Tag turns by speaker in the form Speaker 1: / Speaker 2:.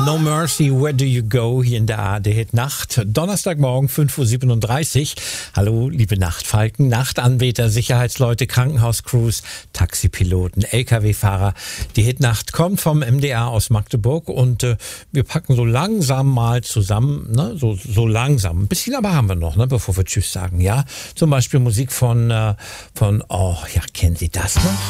Speaker 1: No Mercy, Where Do You Go? Hier in der ARD-Hit-Nacht. Donnerstagmorgen, 5.37 Uhr. Hallo, liebe Nachtfalken, Nachtanbeter, Sicherheitsleute, Krankenhauscrews, Taxipiloten, LKW-Fahrer. Die Hit-Nacht kommt vom MDR aus Magdeburg und wir packen so langsam mal zusammen, ne? So langsam. Ein bisschen aber haben wir noch, ne? Bevor wir Tschüss sagen, ja? Zum Beispiel Musik von, kennen Sie das noch?